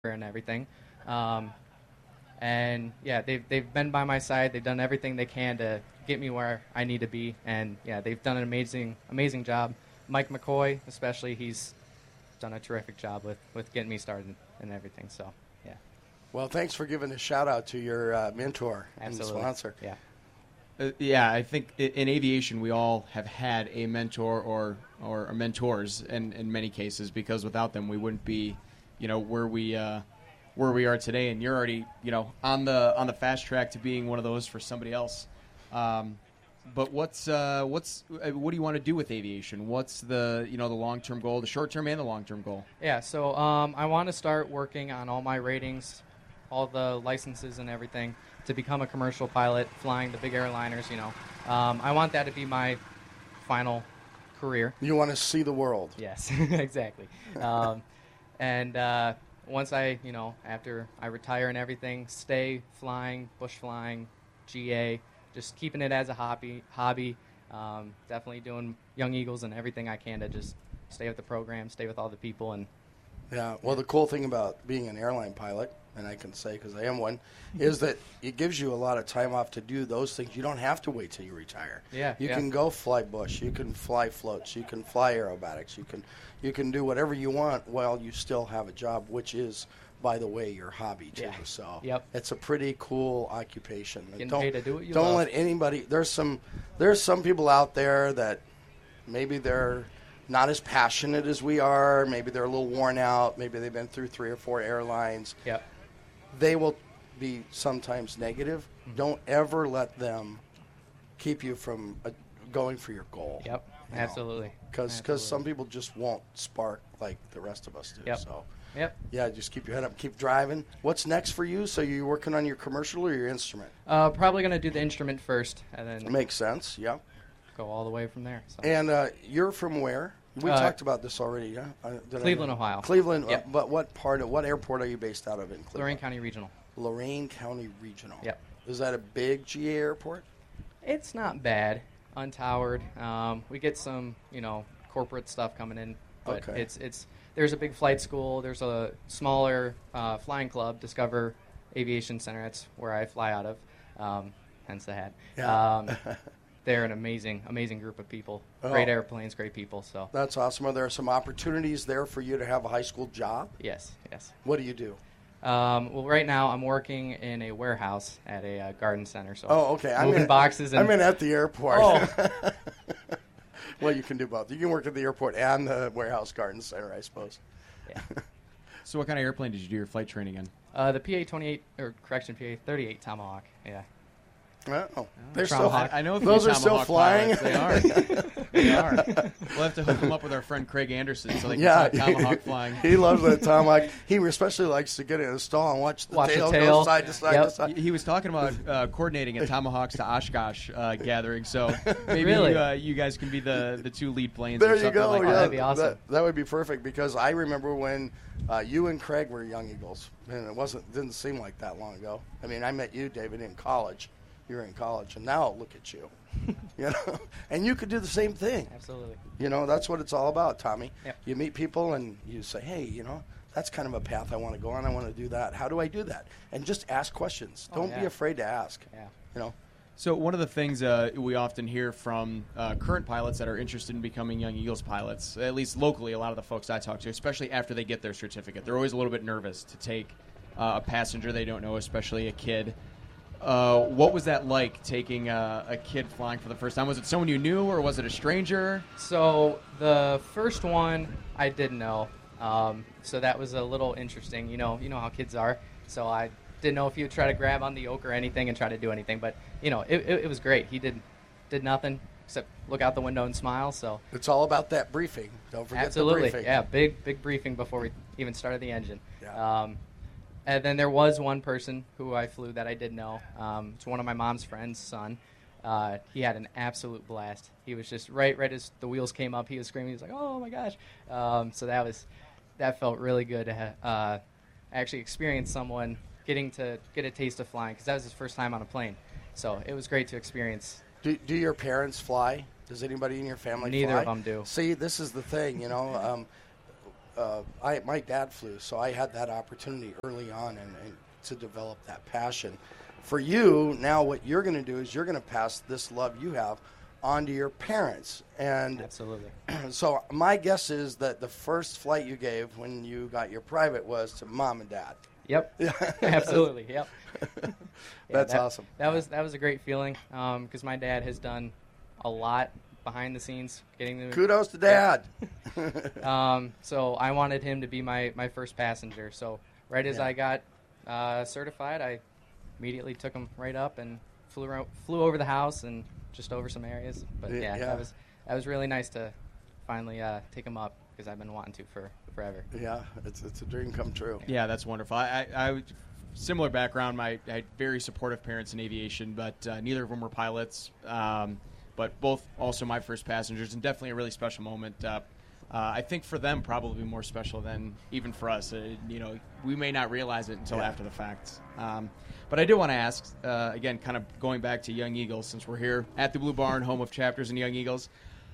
and everything. Um, and yeah, they've been by my side. They've done everything they can to get me where I need to be, and yeah, they've done an amazing job. Mike McCoy, especially, he's done a terrific job with getting me started and everything. So yeah, Well, thanks for giving a shout out to your mentor absolutely. and sponsor. Yeah. Yeah, I think in aviation we all have had a mentor or mentors in many cases, because without them we wouldn't be, where we are today. And you're already, on the fast track to being one of those for somebody else. But what do you want to do with aviation? What's the the long-term goal, the short-term and the long-term goal? Yeah, so I want to start working on all my ratings, all the licenses and everything, to become a commercial pilot, flying the big airliners, I want that to be my final career. You want to see the world. Yes, exactly. And once after I retire and everything, stay flying, bush flying, GA, just keeping it as a hobby. Definitely doing Young Eagles and everything I can to just stay with the program, stay with all the people. And Yeah, well, the cool thing about being an airline pilot, and I can say because I am one, is that it gives you a lot of time off to do those things. You don't have to wait till you retire. Yeah, You can go fly bush. You can fly floats. You can fly aerobatics. You can do whatever you want while you still have a job, which is, by the way, your hobby too. Yeah. So Yep. it's a pretty cool occupation. Getting paid to do what you don't love. let anybody. There's some people out there that maybe they're not as passionate as we are. Maybe they're a little worn out. Maybe they've been through 3 or 4 airlines. Yep. They will be sometimes negative. Mm-hmm. Don't ever let them keep you from going for your goal. Yep, absolutely. Because some people just won't spark like the rest of us do. Yep. So Yep. yeah, just keep your head up, keep driving. What's next for you? So you're working on your commercial or your instrument? Probably going to do the instrument first and then Makes sense. Yeah. go all the way from there. So. And you're from where? We talked about this already. Yeah. Cleveland, Ohio. Cleveland. Yep. But what airport are you based out of in Cleveland? Lorain County Regional. Lorain County Regional. Yep. Is that a big GA airport? It's not bad. Untowered. We get some, corporate stuff coming in, but Okay. it's there's a big flight school. There's a smaller flying club, Discover Aviation Center. That's where I fly out of. Hence the hat. Yeah. They're an amazing group of people. Oh. Great airplanes, great people. So That's awesome. Are there some opportunities there for you to have a high school job? yes. What do you do? Well, right now I'm working in a warehouse at a garden center. So Oh, okay. moving boxes and I'm in at the airport. Oh. Well, you can do both. You can work at the airport and the warehouse garden center, I suppose. yeah. So what kind of airplane did you do your flight training in? The PA-38 Tomahawk. Yeah. Oh, they're Tomahawk. still. I know a few Those are still Tomahawk flying. pilots. They are. They are. We'll have to hook them up with our friend Craig Anderson so they can Yeah, talk Tomahawk flying. He loves that Tomahawk. He especially likes to get in a stall and watch the tail tail. go side to side Yep. to side. He was talking about coordinating a Tomahawks to Oshkosh gathering, so maybe Really? you guys can be the 2 lead planes. There or you something go. Like yeah, that'd be awesome. That would be perfect because I remember when you and Craig were Young Eagles, and it didn't seem like that long ago. I mean, I met you, David, in college. You were in college, and now look at you. And you could do the same thing. Absolutely. That's what it's all about, Tommy. Yep. You meet people and you say, hey, that's kind of a path I want to go on. I want to do that. How do I do that? And just ask questions. Oh, Don't be yeah. afraid to ask. Yeah. So one of the things we often hear from current pilots that are interested in becoming Young Eagles pilots, at least locally, a lot of the folks I talk to, especially after they get their certificate, they're always a little bit nervous to take a passenger they don't know, especially a kid. What was that like, taking a kid flying for the first time? Was it someone you knew, or was it a stranger? So the first one I didn't know, so that was a little interesting. You know how kids are. So I didn't know if he would try to grab on the yoke or anything and try to do anything. But it was great. He did nothing except look out the window and smile. So It's all about that briefing. Don't forget absolutely, the briefing. yeah, big briefing before we even started the engine. Yeah. And then there was one person who I flew that I did know. It's one of my mom's friend's son. He had an absolute blast. He was just right as the wheels came up, he was screaming. He was like, "Oh my gosh!" So that felt really good to actually experience someone getting to get a taste of flying, because that was his first time on a plane. So it was great to experience. Do your parents fly? Does anybody in your family Neither fly? of them do. See, this is the thing, my dad flew, so I had that opportunity early on and to develop that passion. For you, now what you're going to do is you're going to pass this love you have on to your parents. And Absolutely. so my guess is that the first flight you gave when you got your private was to mom and dad. Yep. Absolutely. Yep. That's awesome. That was a great feeling because my dad has done a lot behind the scenes getting the Kudos to dad. So I wanted him to be my first passenger. So right as I got certified, I immediately took him right up and flew over the house and just over some areas. But that was really nice to finally take him up because I've been wanting to for forever. Yeah, it's a dream come true. Yeah, that's wonderful. I similar background. I had very supportive parents in aviation, but neither of them were pilots. But both also my first passengers, and definitely a really special moment. I think for them probably more special than even for us. We may not realize it until after the fact. But I do want to ask, again, kind of going back to Young Eagles, since we're here at the Blue Barn, home of Chapters and Young Eagles.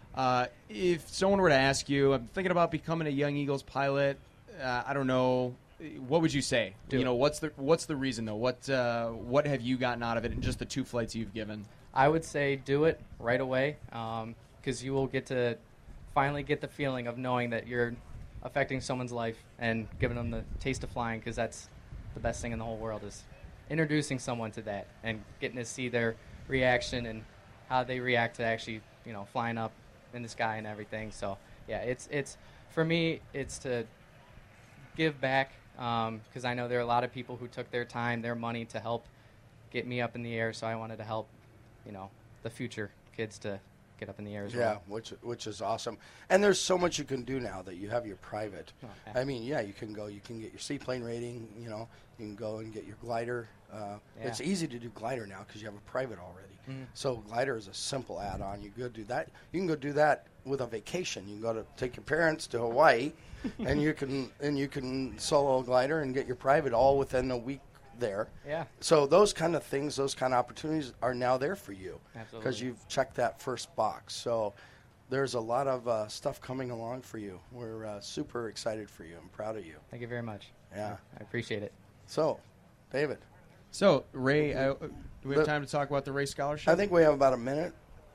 If someone were to ask you, I'm thinking about becoming a Young Eagles pilot, I don't know, what would you say? What's the reason though? What have you gotten out of it in just the 2 flights you've given? I would say do it right away because you will get to finally get the feeling of knowing that you're affecting someone's life and giving them the taste of flying, because that's the best thing in the whole world, is introducing someone to that and getting to see their reaction and how they react to actually flying up in the sky and everything. So yeah, it's for me, it's to give back because I know there are a lot of people who took their time, their money to help get me up in the air, so I wanted to help the future kids to get up in the air as well. Yeah, which is awesome. And there's so much you can do now that you have your private. Oh, yeah. I mean, you can get your seaplane rating, you can go and get your glider. It's easy to do glider now because you have a private already. Mm-hmm. So glider is a simple add-on. You go do that. You can go do that with a vacation. You can go to take your parents to Hawaii, and you can solo a glider and get your private all within a week there. Yeah. So those kind of things, those kind of opportunities are now there for you. Absolutely. Because you've checked that first box. So there's a lot of stuff coming along for you. We're super excited for you. I'm proud of you. Thank you very much. Yeah. I appreciate it. So, David. So, Ray, do we have time to talk about the Ray Scholarship? I think we have about a minute.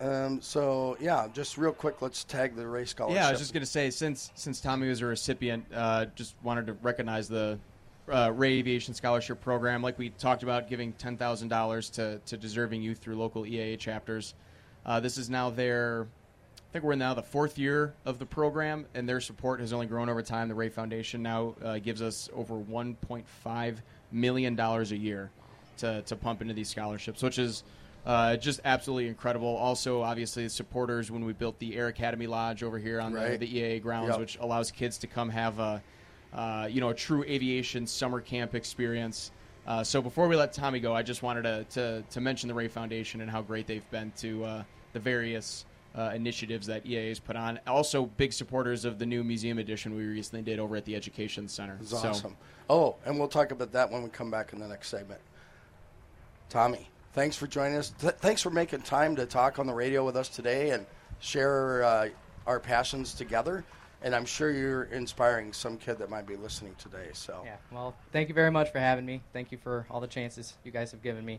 Just real quick, let's tag the Ray Scholarship. Yeah, I was just going to say, since Tommy was a recipient, just wanted to recognize the Ray Aviation Scholarship Program. Like we talked about, giving $10,000 to deserving youth through local EAA chapters. This is now I think we're now the 4th year of the program, and their support has only grown over time. The Ray Foundation now gives us over $1.5 million a year to pump into these scholarships, which is just absolutely incredible. Also, obviously, the supporters when we built the Air Academy Lodge over here on the EAA grounds, which allows kids to come have a true aviation summer camp experience. So before we let Tommy go, I just wanted to mention the Ray Foundation and how great they've been to the various initiatives that EAA has put on. Also, big supporters of the new museum edition we recently did over at the Education Center. It's awesome. Oh, and we'll talk about that when we come back in the next segment. Tommy, thanks for joining us. Thanks for making time to talk on the radio with us today and share our passions together. And I'm sure you're inspiring some kid that might be listening today. So yeah, well, thank you very much for having me. Thank you for all the chances you guys have given me.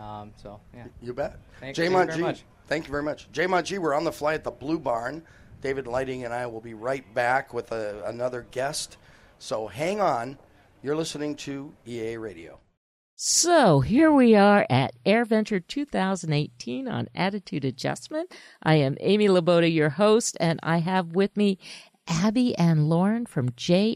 You bet. Thank you very much. Thank you very much. J-Mont G, we're on the fly at the Blue Barn. David Lighting and I will be right back with another guest. So hang on. You're listening to EAA Radio. So here we are at AirVenture 2018 on Attitude Adjustment. I am Amy Laboda, your host, and I have with me Abby and Lauren from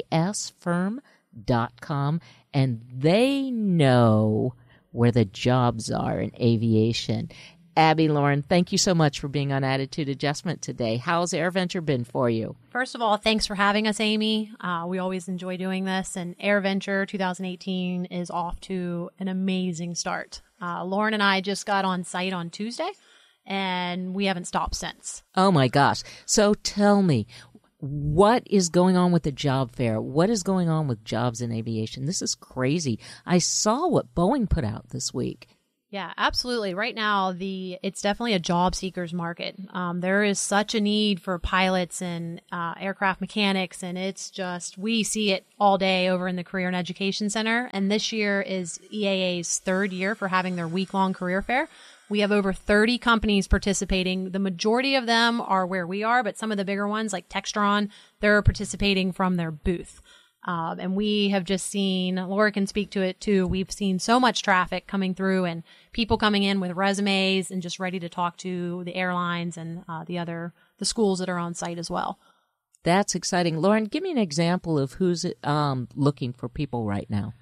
jsfirm.com, and they know where the jobs are in aviation. Abby, Lauren, thank you so much for being on Attitude Adjustment today. How's AirVenture been for you? First of all, thanks for having us, Amy. We always enjoy doing this, and AirVenture 2018 is off to an amazing start. Lauren and I just got on site on Tuesday, and we haven't stopped since. Oh, my gosh. So tell me, what is going on with the job fair? What is going on with jobs in aviation? This is crazy. I saw what Boeing put out this week. Yeah, absolutely. Right now, it's definitely a job seekers market. There is such a need for pilots and aircraft mechanics, and we see it all day over in the Career and Education Center. And this year is EAA's third year for having their week-long career fair. We have over 30 companies participating. The majority of them are where we are, but some of the bigger ones like Textron, they're participating from their booth. And we have just seen, Laura can speak to it too, we've seen so much traffic coming through and people coming in with resumes and just ready to talk to the airlines and the schools that are on site as well. That's exciting. Lauren, give me an example of who's looking for people right now.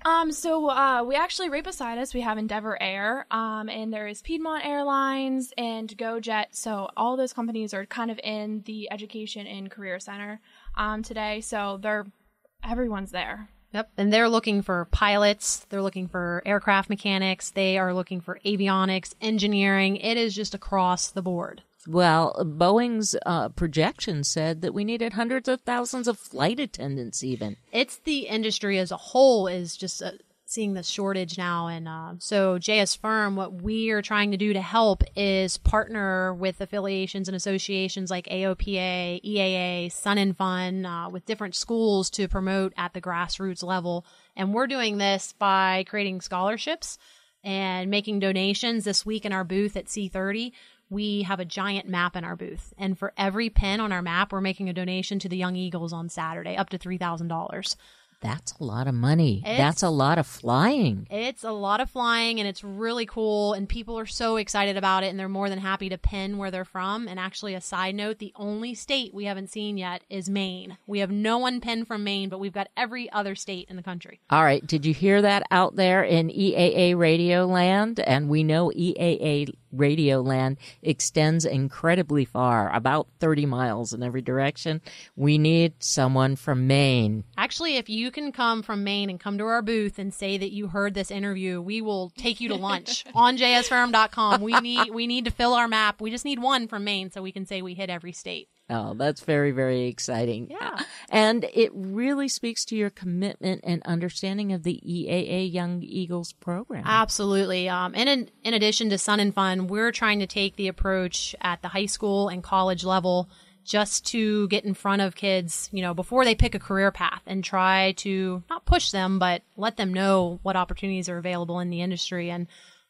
So we actually, right beside us, we have Endeavor Air, and there is Piedmont Airlines and GoJet. So all those companies are kind of in the Education and Career Center today. So everyone's there. Yep. And they're looking for pilots. They're looking for aircraft mechanics. They are looking for avionics, engineering. It is just across the board. Well, Boeing's projection said that we needed hundreds of thousands of flight attendants even. It's the industry as a whole is just seeing this shortage now. And so JS Firm, what we are trying to do to help is partner with affiliations and associations like AOPA, EAA, Sun and Fun, with different schools to promote at the grassroots level. And we're doing this by creating scholarships and making donations. This week in our booth at C30, we have a giant map in our booth. And for every pin on our map, we're making a donation to the Young Eagles on Saturday, up to $3,000. That's a lot of money. That's a lot of flying. It's a lot of flying, and it's really cool, and people are so excited about it, and they're more than happy to pin where they're from. And actually, a side note, the only state we haven't seen yet is Maine. We have no one pinned from Maine, but we've got every other state in the country. All right. Did you hear that out there in EAA Radio Land? And we know EAA Radio Land extends incredibly far, about 30 miles in every direction. We need someone from Maine. Actually, if you can come from Maine and come to our booth and say that you heard this interview, we will take you to lunch on jsfirm.com. We need to fill our map. We just need one from Maine so we can say we hit every state. Oh, that's very, very exciting. Yeah. And it really speaks to your commitment and understanding of the EAA Young Eagles program. Absolutely. And in addition to Sun and Fun, we're trying to take the approach at the high school and college level just to get in front of kids, before they pick a career path and try to not push them, but let them know what opportunities are available in the industry. And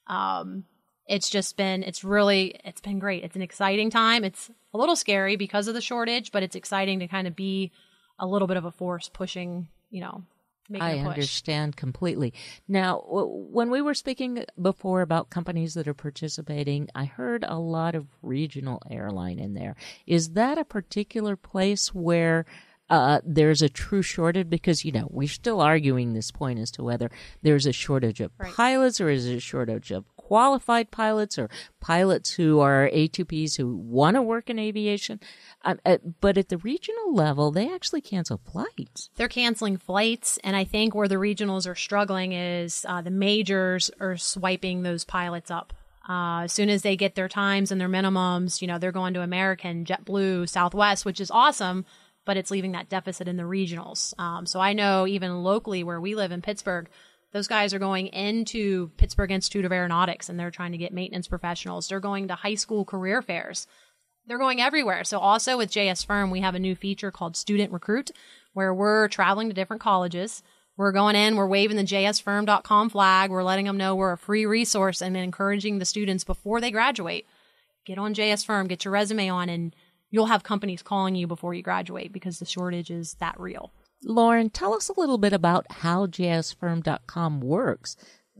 it's been great. It's an exciting time. It's a little scary because of the shortage, but it's exciting to kind of be a little bit of a force pushing, making a push. I understand completely. Now, when we were speaking before about companies that are participating, I heard a lot of regional airline in there. Is that a particular place where there's a true shortage? Because, we're still arguing this point as to whether there's a shortage of pilots or is there a shortage of qualified pilots or pilots who are A2Ps who want to work in aviation. But at the regional level, they actually cancel flights. They're canceling flights, and I think where the regionals are struggling is the majors are swiping those pilots up. As soon as they get their times and their minimums, they're going to American, JetBlue, Southwest, which is awesome, but it's leaving that deficit in the regionals. So I know even locally where we live in Pittsburgh, those guys are going into Pittsburgh Institute of Aeronautics, and they're trying to get maintenance professionals. They're going to high school career fairs. They're going everywhere. So also with JS Firm, we have a new feature called Student Recruit, where we're traveling to different colleges. We're going in, we're waving the jsfirm.com flag. We're letting them know we're a free resource and encouraging the students before they graduate. Get on JS Firm, get your resume on, and you'll have companies calling you before you graduate because the shortage is that real. Lauren, tell us a little bit about how jsfirm.com works,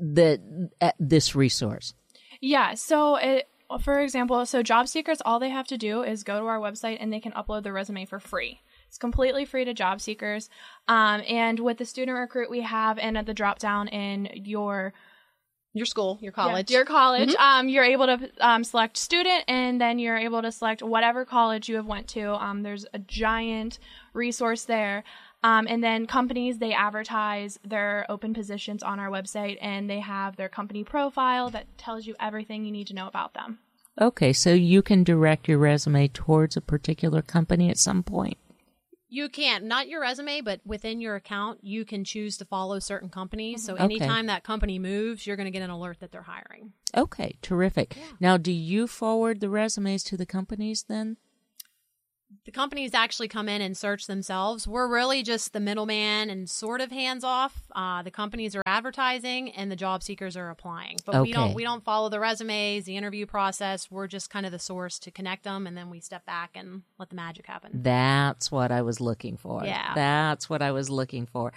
this resource. Yeah, so for example, job seekers, all they have to do is go to our website and they can upload their resume for free. It's completely free to job seekers. And with the Student Recruit we have, and at the drop down in your school, your college. Yeah, your college. Mm-hmm. You're able to select student, and then you're able to select whatever college you have went to. There's a giant resource there. And then companies, they advertise their open positions on our website, and they have their company profile that tells you everything you need to know about them. Okay, so you can direct your resume towards a particular company at some point. You can, not your resume, but within your account, you can choose to follow certain companies. So anytime that company moves, you're going to get an alert that they're hiring. Okay, terrific. Yeah. Now, do you forward the resumes to the companies then? The companies actually come in and search themselves. We're really just the middleman and sort of hands off. The companies are advertising and the job seekers are applying. But we don't follow the resumes, the interview process. We're just kind of the source to connect them, and then we step back and let the magic happen. That's what I was looking for. Yeah. That's what I was looking for.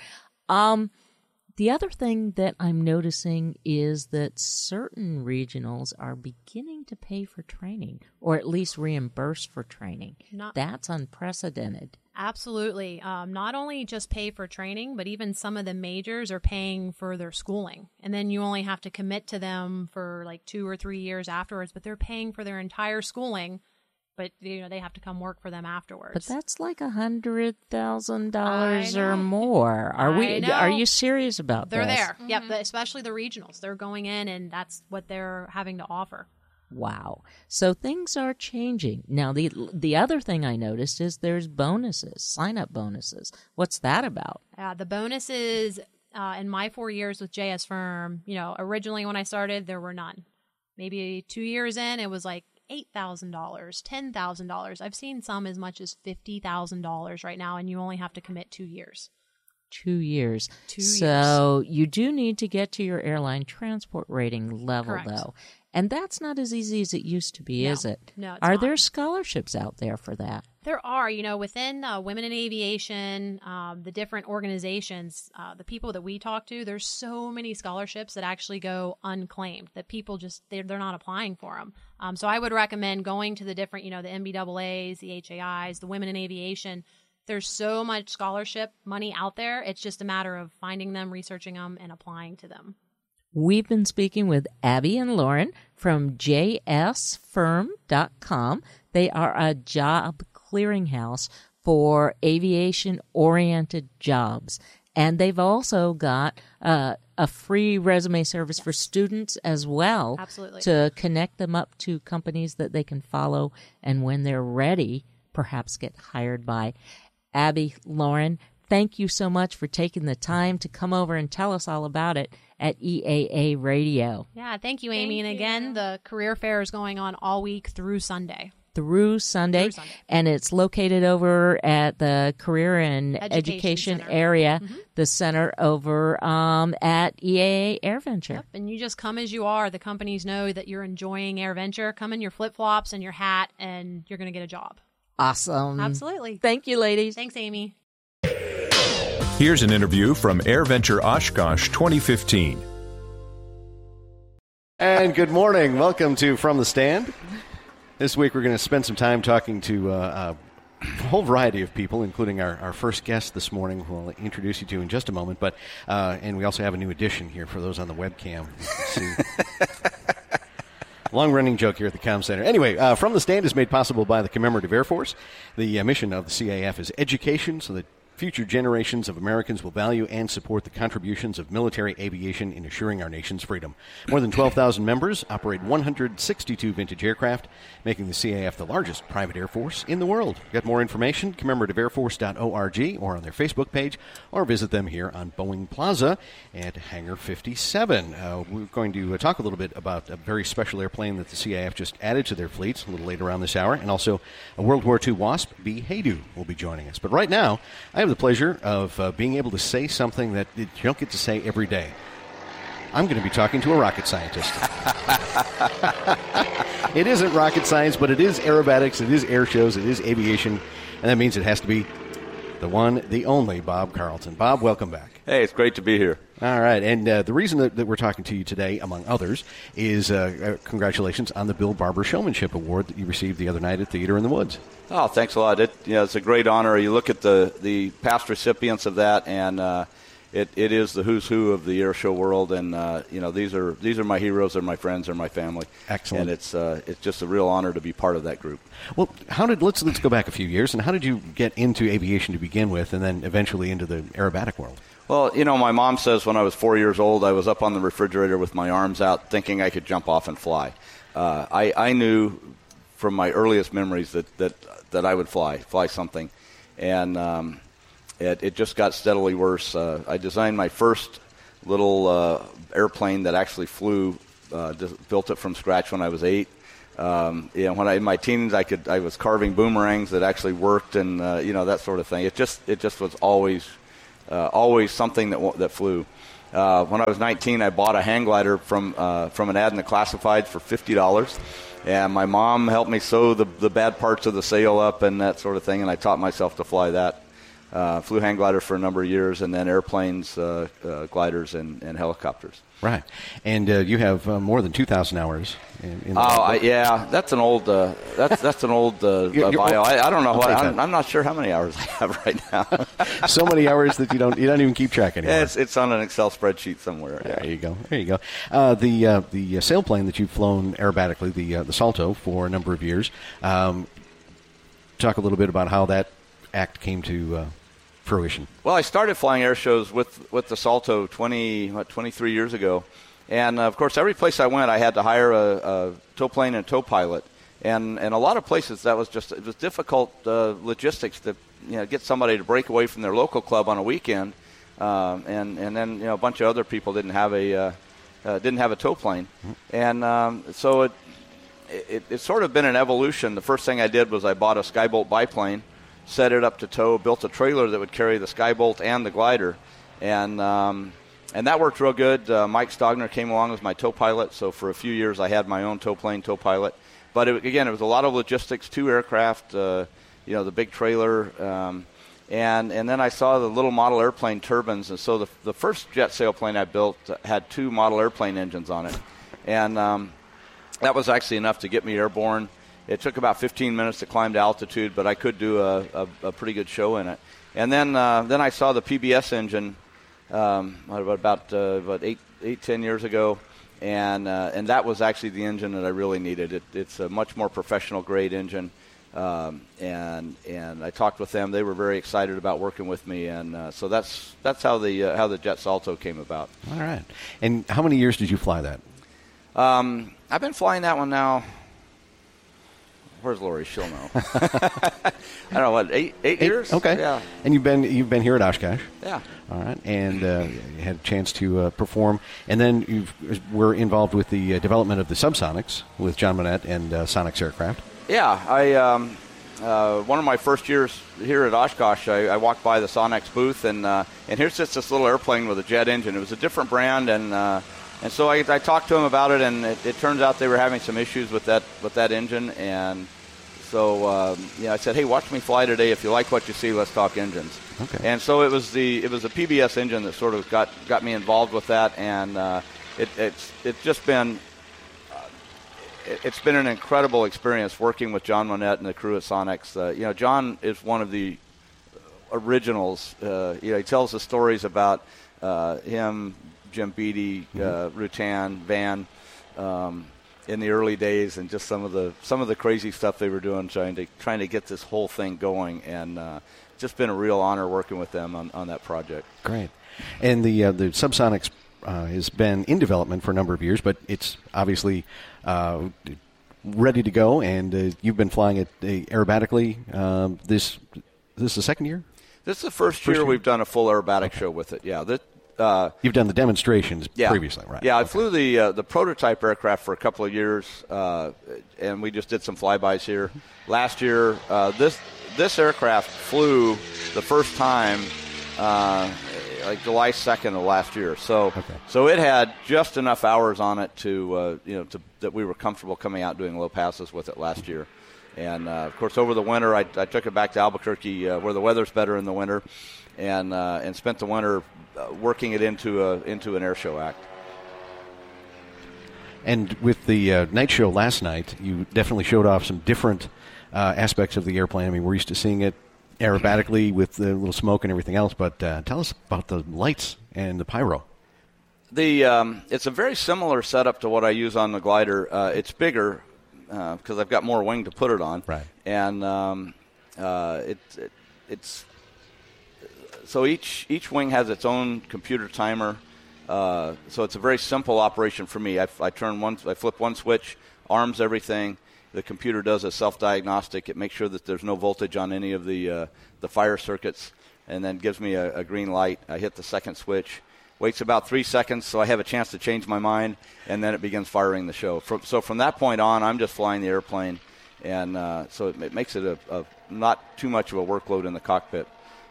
The other thing that I'm noticing is that certain regionals are beginning to pay for training, or at least reimburse for training. That's unprecedented. Absolutely. Not only just pay for training, but even some of the majors are paying for their schooling. And then you only have to commit to them for like 2 or 3 years afterwards, but they're paying for their entire schooling. But, they have to come work for them afterwards. But that's like $100,000 or more. Are you serious about They're this? there. Yep, especially the regionals. They're going in, and that's what they're having to offer. Wow. So things are changing. Now, the other thing I noticed is there's bonuses, sign-up bonuses. What's that about? The bonuses in my 4 years with JS Firm, originally when I started, there were none. Maybe 2 years in, it was like $8,000, $10,000. I've seen some as much as $50,000 right now, and you only have to commit 2 years. 2 years. 2 years. So you do need to get to your airline transport rating level, Correct. though. And that's not as easy as it used to be, is it? No, it's Are not. there scholarships out there for that? There are, within Women in Aviation, the different organizations, the people that we talk to, there's so many scholarships that actually go unclaimed, that people just, they're not applying for them. So I would recommend going to the different, the NBAAs, the HAIs, the Women in Aviation. There's so much scholarship money out there. It's just a matter of finding them, researching them, and applying to them. We've been speaking with Abby and Lauren from jsfirm.com. They are a job clearinghouse for aviation-oriented jobs. And they've also got a free resume service for students as well. Absolutely. To connect them up to companies that they can follow, and when they're ready, perhaps get hired by. Abby, Lauren, thank you so much for taking the time to come over and tell us all about it at EAA Radio. Yeah, thank you, Amy. And again, the career fair is going on all week through Sunday. Through Sunday. And it's located over at the Career and Education area, the center over at EAA AirVenture. Yep, and you just come as you are. The companies know that you're enjoying AirVenture. Come in your flip-flops and your hat, and you're going to get a job. Awesome. Absolutely. Thank you, ladies. Thanks, Amy. Here's an interview from AirVenture Oshkosh 2015. And good morning. Welcome to From the Stand. This week we're going to spend some time talking to a whole variety of people, including our first guest this morning, who I'll introduce you to in just a moment. But and we also have a new addition here for those on the webcam. See. Long-running joke here at the Comm Center. Anyway, From the Stand is made possible by the Commemorative Air Force. The mission of the CAF is education so that future generations of Americans will value and support the contributions of military aviation in assuring our nation's freedom. More than 12,000 members operate 162 vintage aircraft, making the CAF the largest private air force in the world. Get more information, commemorativeairforce.org, or on their Facebook page, or visit them here on Boeing Plaza at Hangar 57. We're going to talk a little bit about a very special airplane that the CAF just added to their fleets a little later on this hour, and also a World War II Wasp, B. Haydu, will be joining us. But right now, I have the pleasure of being able to say something that you don't get to say every day. I'm going to be talking to a rocket scientist. It isn't rocket science, but it is aerobatics, it is air shows, it is aviation, and that means it has to be the one, the only Bob Carlton. Bob, welcome back. Hey, it's great to be here. All right, and the reason that we're talking to you today, among others, is congratulations on the Bill Barber Showmanship Award that you received the other night at Theater in the Woods. Oh, thanks a lot. It's a great honor. You look at the past recipients of that, and it is the who's who of the air show world, and these are my heroes, they're my friends, they're my family. Excellent. And it's just a real honor to be part of that group. Well, let's go back a few years, and how did you get into aviation to begin with, and then eventually into the aerobatic world? Well, my mom says when I was 4 years old, I was up on the refrigerator with my arms out thinking I could jump off and fly. I knew from my earliest memories that I would fly something. and it just got steadily worse. I designed my first little airplane that actually flew, built it from scratch when I was 8. When in my teens, I was carving boomerangs that actually worked, and that sort of thing. It just was always something that flew. When I was 19, I bought a hang glider from an ad in the classifieds for $50, and my mom helped me sew the bad parts of the sail up and that sort of thing, and I taught myself to fly that. Flew hang gliders for a number of years, and then airplanes, gliders, and helicopters. Right, and you have more than 2,000 hours. Yeah, that's an old that's an old bio. I don't know what I'm not sure how many hours I have right now. So many hours that you don't even keep track anymore. Yeah, it's on an Excel spreadsheet somewhere. Yeah. There you go. The sailplane that you've flown aerobatically, the Salto, for a number of years. Talk a little bit about how that act came to fruition. Well, I started flying air shows with the Salto 23 years ago. And, of course, every place I went, I had to hire a tow plane and a tow pilot. And a lot of places, it was difficult logistics to get somebody to break away from their local club on a weekend. And then, a bunch of other people didn't have a tow plane. And so it's sort of been an evolution. The first thing I did was I bought a Skybolt biplane, set it up to tow, built a trailer that would carry the Skybolt and the glider, and that worked real good. Mike Stogner came along as my tow pilot, so for a few years I had my own tow plane, tow pilot. But it was a lot of logistics, 2 aircraft, the big trailer, and then I saw the little model airplane turbines, and so the first jet sailplane I built had 2 model airplane engines on it, and that was actually enough to get me airborne. It took about 15 minutes to climb to altitude, but I could do a pretty good show in it. And then I saw the PBS engine about 10 years ago, and that was actually the engine that I really needed. It's a much more professional grade engine, and I talked with them. They were very excited about working with me, and so that's how the Jet Salto came about. All right. And how many years did you fly that? I've been flying that one now. Where's Lori? She'll know. I don't know, what, eight years? Okay. Yeah. And you've been here at Oshkosh. Yeah. All right. And you had a chance to perform. And then you were involved with the development of the subsonics with John Monette and Sonics Aircraft. Yeah. One of my first years here at Oshkosh, I walked by the Sonics booth, and here's just this little airplane with a jet engine. It was a different brand, and so I talked to them about it, and it turns out they were having some issues with that engine, and so I said, hey, watch me fly today. If you like what you see, let's talk engines. Okay. And so it was a PBS engine that sort of got me involved with that, and it's just been it's been an incredible experience working with John Monette and the crew at Sonics. John is one of the originals. He tells the stories about him, Jim Beatty, Rutan, Van, in the early days, and just some of the crazy stuff they were doing, trying to get this whole thing going, and just been a real honor working with them on that project. Great. And the Subsonics has been in development for a number of years, but it's obviously ready to go, and you've been flying it aerobatically. This is the second year? This is the first year we've done a full aerobatic show with it, yeah. You've done the demonstrations previously, right? Yeah, I flew the prototype aircraft for a couple of years, and we just did some flybys here. Last year, this aircraft flew the first time like July 2nd of last year. So it had just enough hours on it to that we were comfortable coming out doing low passes with it last year. And of course, over the winter, I took it back to Albuquerque, where the weather's better in the winter, and spent the winter working it into an air show act. And with the night show last night, you definitely showed off some different aspects of the airplane. I mean, we're used to seeing it aerobatically with the little smoke and everything else, but tell us about the lights and the pyro. It's a very similar setup to what I use on the glider. It's bigger because I've got more wing to put it on. Right. And it's so each wing has its own computer timer. So it's a very simple operation for me. I flip one switch, arms everything. the computer does a self-diagnostic. It makes sure that there's no voltage on any of the fire circuits, and then gives me a green light. I hit the second switch, waits about 3 seconds so I have a chance to change my mind, and then it begins firing the show. So from that point on, I'm just flying the airplane, and so it makes it a not too much of a workload in the cockpit.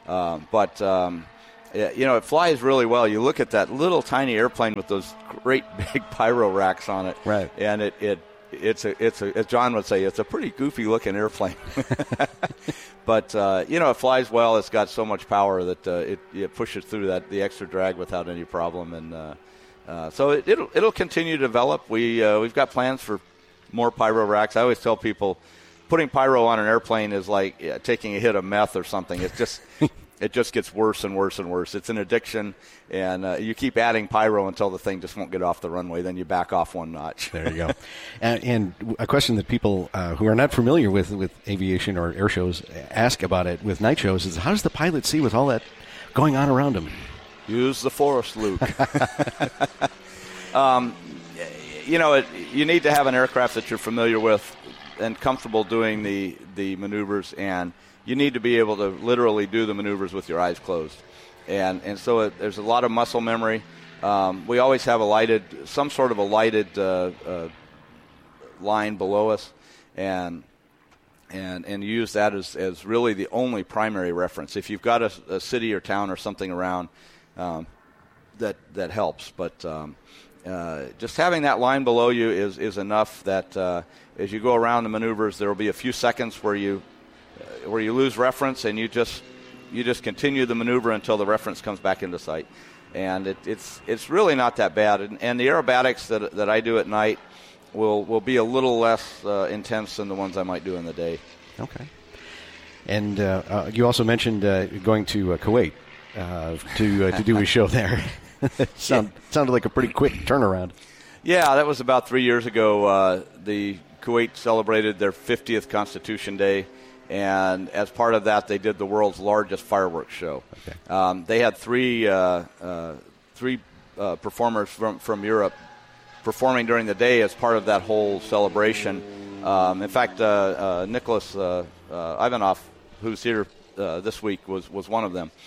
It flies really well. You look at that little tiny airplane with those great big pyro racks on it, right? And it's as John would say, it's a pretty goofy looking airplane. But it flies well. It's got so much power that it pushes through the extra drag without any problem, and so it'll continue to develop. We've got plans for more pyro racks. I always tell people, putting pyro on an airplane is like taking a hit of meth or something. It's just it just gets worse and worse and worse. It's an addiction, and you keep adding pyro until the thing just won't get off the runway. Then you back off one notch. There you go. And a question that people who are not familiar with aviation or air shows ask about it with night shows is, how does the pilot see with all that going on around him? Use the force, Luke. You need to have an aircraft that you're familiar with and comfortable doing the maneuvers, and you need to be able to literally do the maneuvers with your eyes closed. And so there's a lot of muscle memory. We always have some sort of a lighted line below us, and use that as really the only primary reference. If you've got a city or town or something around, that helps. But just having that line below you is enough that as you go around the maneuvers, there will be a few seconds where you lose reference, and you just continue the maneuver until the reference comes back into sight. And it's really not that bad. And the aerobatics that I do at night will be a little less intense than the ones I might do in the day. Okay. And you also mentioned going to Kuwait to do a show there. Sounded like a pretty quick turnaround. Yeah, that was about 3 years ago. The Kuwait celebrated their 50th Constitution Day, and as part of that, they did the world's largest fireworks show. Okay. They had three performers from Europe performing during the day as part of that whole celebration. In fact, Nicholas Ivanov, who's here this week, was one of them.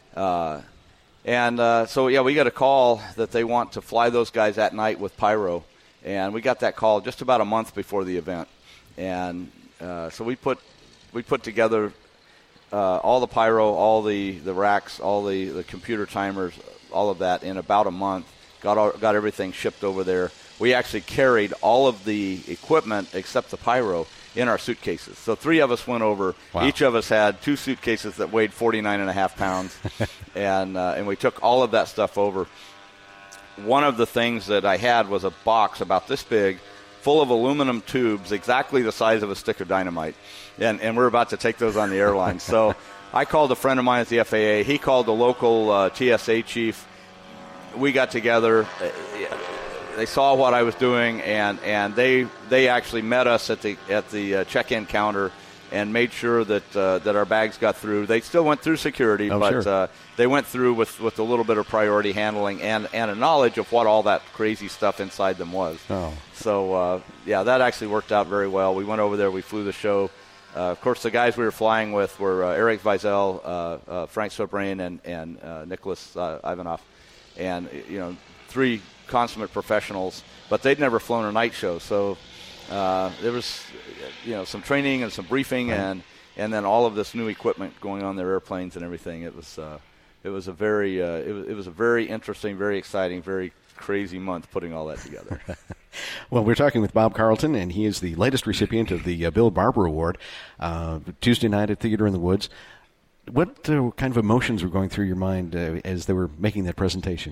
So we got a call that they want to fly those guys at night with pyro, and we got that call just about a month before the event. And so we put together all the pyro, all the racks, all the computer timers, all of that in about a month. Got everything shipped over there. We actually carried all of the equipment except the pyro in our suitcases. So 3 of us went over. Wow. Each of us had 2 suitcases that weighed 49.5 pounds, and we took all of that stuff over. One of the things that I had was a box about this big, full of aluminum tubes, exactly the size of a stick of dynamite, and we're about to take those on the airline. So I called a friend of mine at the FAA. He called the local TSA chief. We got together. They saw what I was doing, and they actually met us at the check-in counter and made sure that our bags got through. They still went through security, but they went through with a little bit of priority handling and a knowledge of what all that crazy stuff inside them was. Oh. So, that actually worked out very well. We went over there. We flew the show. Of course, the guys we were flying with were Eric Wiesel, Frank Sobrain, and Nicholas Ivanov. And, 3 consummate professionals, but they'd never flown a night show. So there was, some training and some briefing, and then all of this new equipment going on their airplanes and everything. It was a very interesting, very exciting, very crazy month putting all that together. Well, we're talking with Bob Carlton, and he is the latest recipient of the Bill Barber Award, Tuesday night at Theater in the Woods. What kind of emotions were going through your mind as they were making that presentation?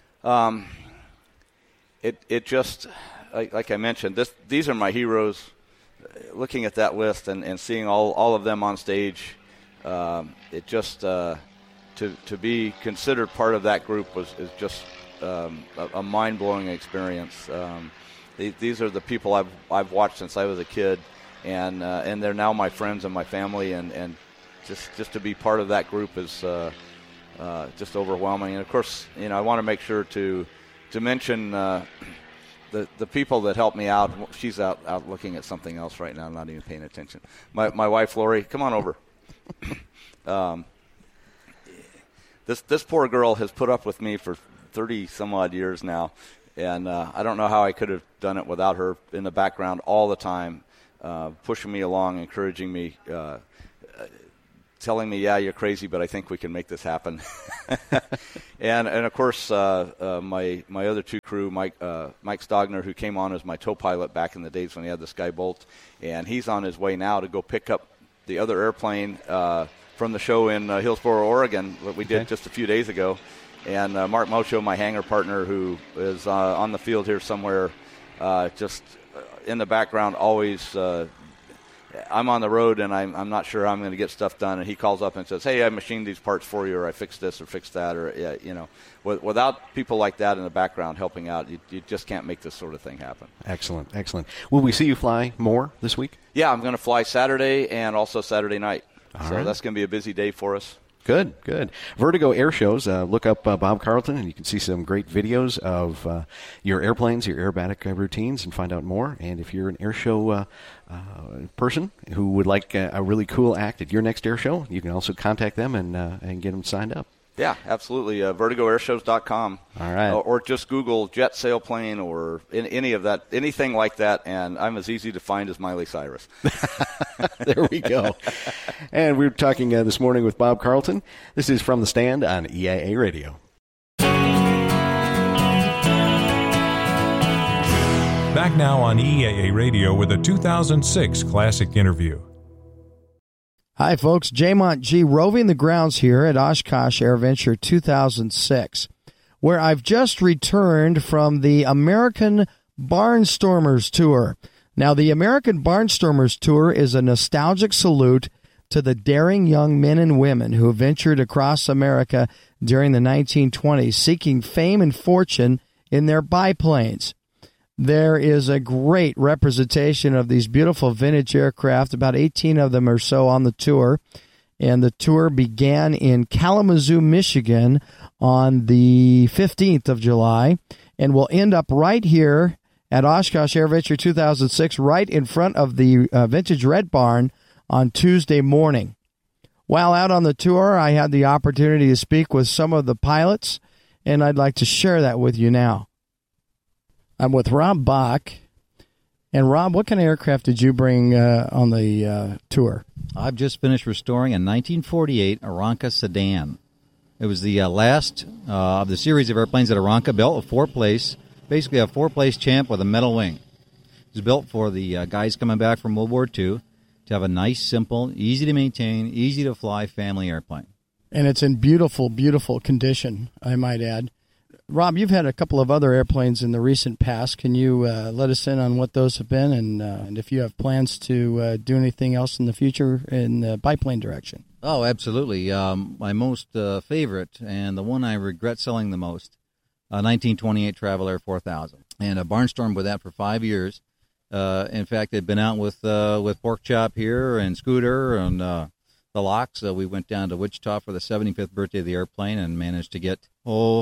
It just, like I mentioned, these are my heroes. Looking at that list and seeing all of them on stage, it just to be considered part of that group is just a mind-blowing experience. These are the people I've watched since I was a kid, and they're now my friends and my family, and just to be part of that group is just overwhelming. And of course, I want to make sure to mention the people that help me out, she's out looking at something else right now, not even paying attention. My wife, Lori, come on over. This poor girl has put up with me for 30-some-odd years now, and I don't know how I could have done it without her in the background all the time, pushing me along, encouraging me, telling me, yeah, you're crazy, but I think we can make this happen. and of course, my other two crew, Mike Stogner, who came on as my tow pilot back in the days when he had the Skybolt, and he's on his way now to go pick up the other airplane from the show in Hillsboro, Oregon, that we did just a few days ago. And Mark Mocho, my hangar partner, who is on the field here somewhere, just in the background, always. I'm on the road, and I'm not sure how I'm going to get stuff done. And he calls up and says, "Hey, I machined these parts for you, or I fixed this or fixed that," or without people like that in the background helping out, you just can't make this sort of thing happen. Excellent. Will we see you fly more this week? Yeah, I'm going to fly Saturday and also Saturday night. All so right. That's going to be a busy day for us. Good. Vertigo Air Shows. Look up Bob Carlton, and you can see some great videos of your airplanes, your aerobatic routines, and find out more. And if you're an air show person who would like a really cool act at your next air show, you can also contact them and get them signed up. Yeah, absolutely. VertigoAirshows.com. All right. Or just Google jet sailplane or any of that, anything like that, and I'm as easy to find as Miley Cyrus. There we go. And we're talking this morning with Bob Carlton. This is From the Stand on EIA Radio. Back now on EAA Radio with a 2006 Classic Interview. Hi, folks. Jaymont G. roving the grounds here at Oshkosh AirVenture 2006, where I've just returned from the American Barnstormers Tour. Now, the American Barnstormers Tour is a nostalgic salute to the daring young men and women who ventured across America during the 1920s, seeking fame and fortune in their biplanes. There is a great representation of these beautiful vintage aircraft, about 18 of them or so on the tour. And the tour began in Kalamazoo, Michigan on the 15th of July and will end up right here at Oshkosh AirVenture 2006, right in front of the Vintage Red Barn on Tuesday morning. While out on the tour, I had the opportunity to speak with some of the pilots, and I'd like to share that with you now. I'm with Rob Bach. And, Rob, what kind of aircraft did you bring on the tour? I've just finished restoring a 1948 Aeronca sedan. It was the last of the series of airplanes that Aeronca built, basically a four-place champ with a metal wing. It was built for the guys coming back from World War II to have a nice, simple, easy-to-maintain, easy-to-fly family airplane. And it's in beautiful, beautiful condition, I might add. Rob, you've had a couple of other airplanes in the recent past. Can you let us in on what those have been and if you have plans to do anything else in the future in the biplane direction? Oh, absolutely. My most favorite and the one I regret selling the most, 1928 Travel Air 4000. And I barnstormed with that for 5 years. In fact, I'd been out with Pork Chop here and Scooter and the Locks. We went down to Wichita for the 75th birthday of the airplane and managed to get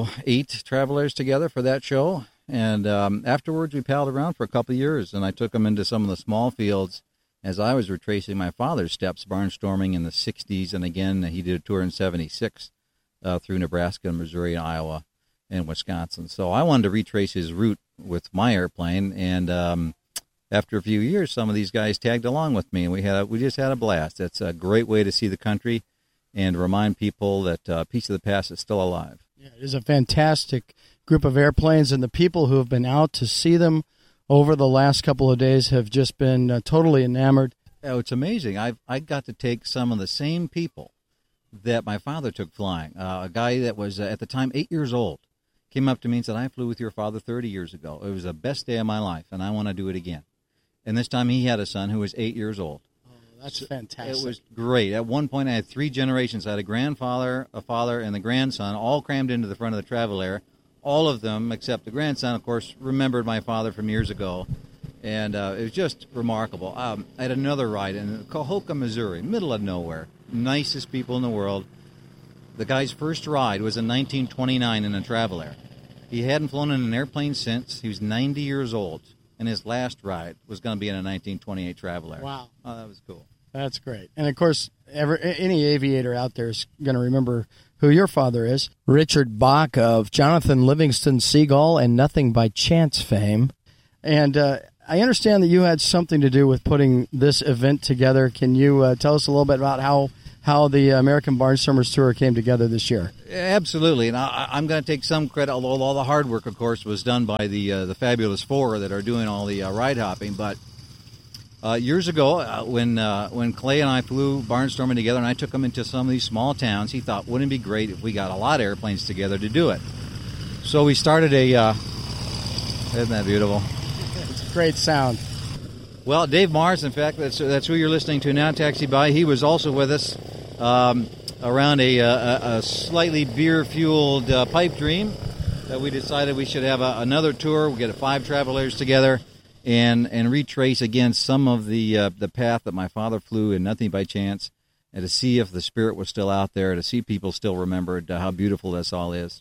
8 travelers together for that show. And afterwards, we palled around for a couple of years, and I took them into some of the small fields as I was retracing my father's steps, barnstorming in the 60s. And again, he did a tour in 76 through Nebraska and Missouri and Iowa and Wisconsin. So I wanted to retrace his route with my airplane. And after a few years, some of these guys tagged along with me, and we just had a blast. It's a great way to see the country and remind people that a piece of the past is still alive. Yeah, it is a fantastic group of airplanes, and the people who have been out to see them over the last couple of days have just been totally enamored. Oh, it's amazing. I got to take some of the same people that my father took flying. A guy that was, at the time, 8 years old, came up to me and said, "I flew with your father 30 years ago. It was the best day of my life, and I want to do it again." And this time he had a son who was 8 years old. That's fantastic. It was great. At one point, I had 3 generations. I had a grandfather, a father, and the grandson, all crammed into the front of the Travel Air. All of them, except the grandson, of course, remembered my father from years ago. And it was just remarkable. I had another ride in Cahokia, Missouri, middle of nowhere. Nicest people in the world. The guy's first ride was in 1929 in a Travel Air. He hadn't flown in an airplane since. He was 90 years old, and his last ride was going to be in a 1928 Travel Air. Wow. Oh, that was cool. That's great. And, of course, any aviator out there is going to remember who your father is. Richard Bach of Jonathan Livingston Seagull and Nothing by Chance fame. And I understand that you had something to do with putting this event together. Can you tell us a little bit about how the American Barnstormers Tour came together this year? Absolutely, and I'm going to take some credit, although all the hard work, of course, was done by the Fabulous Four that are doing all the ride hopping. But years ago, when Clay and I flew barnstorming together, and I took him into some of these small towns, he thought, wouldn't it be great if we got a lot of airplanes together to do it? So we started isn't that beautiful? It's a great sound. Well, Dave Mars, in fact, that's who you're listening to now, Taxi By. He was also with us around a slightly beer-fueled pipe dream that we decided we should have another tour. We'll get 5 travelers together and retrace again some of the path that my father flew in Nothing by Chance, and to see if the spirit was still out there, to see people still remembered how beautiful this all is.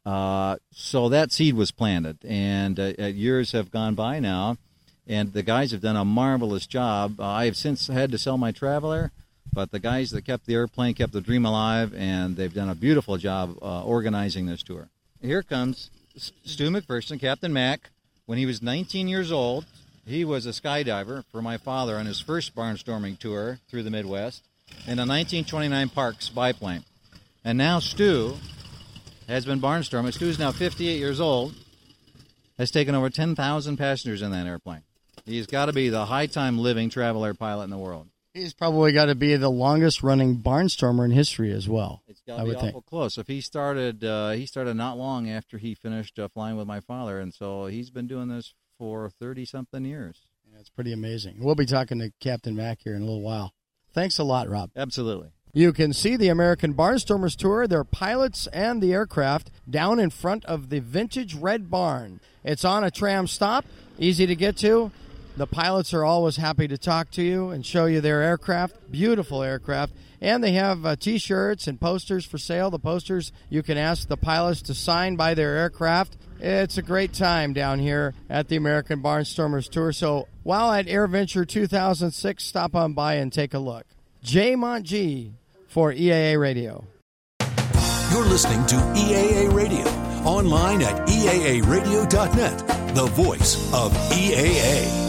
So that seed was planted, and years have gone by now. And the guys have done a marvelous job. I have since had to sell my Traveler, but the guys that kept the airplane kept the dream alive, and they've done a beautiful job organizing this tour. Here comes Stu McPherson, Captain Mac. When he was 19 years old, he was a skydiver for my father on his first barnstorming tour through the Midwest in a 1929 Parks biplane. And now Stu has been barnstorming. Stu's now 58 years old, has taken over 10,000 passengers in that airplane. He's got to be the high-time living Travel Air pilot in the world. He's probably got to be the longest-running barnstormer in history as well. It's got to be awful close. If he started not long after he finished flying with my father, and so he's been doing this for 30-something years. Yeah, it's pretty amazing. We'll be talking to Captain Mack here in a little while. Thanks a lot, Rob. Absolutely. You can see the American Barnstormers Tour, their pilots and the aircraft, down in front of the vintage Red Barn. It's on a tram stop, easy to get to. The pilots are always happy to talk to you and show you their aircraft, beautiful aircraft. And they have T-shirts and posters for sale. The posters you can ask the pilots to sign by their aircraft. It's a great time down here at the American Barnstormers Tour. So while at AirVenture 2006, stop on by and take a look. Jay Montg for EAA Radio. You're listening to EAA Radio, online at EAAradio.net, the voice of EAA.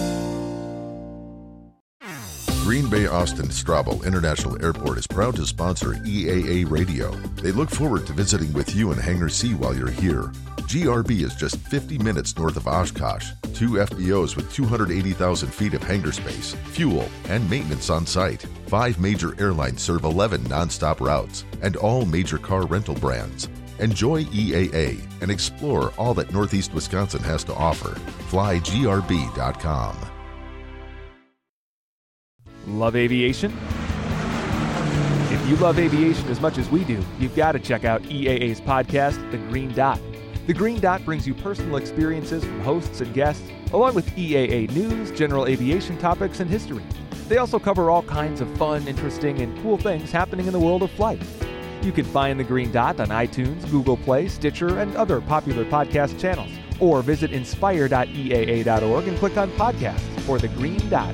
Green Bay Austin Strabo International Airport is proud to sponsor EAA Radio. They look forward to visiting with you in Hangar C while you're here. GRB is just 50 minutes north of Oshkosh. 2 FBOs with 280,000 feet of hangar space, fuel, and maintenance on site. 5 major airlines serve 11 nonstop routes, and all major car rental brands. Enjoy EAA and explore all that Northeast Wisconsin has to offer. FlyGRB.com. Love aviation? If you love aviation as much as we do, you've got to check out EAA's podcast, The Green Dot. The Green Dot brings you personal experiences from hosts and guests, along with EAA news, general aviation topics, and history. They also cover all kinds of fun, interesting, and cool things happening in the world of flight. You can find The Green Dot on iTunes, Google Play, Stitcher, and other popular podcast channels. Or visit inspire.eaa.org and click on podcasts for The Green Dot.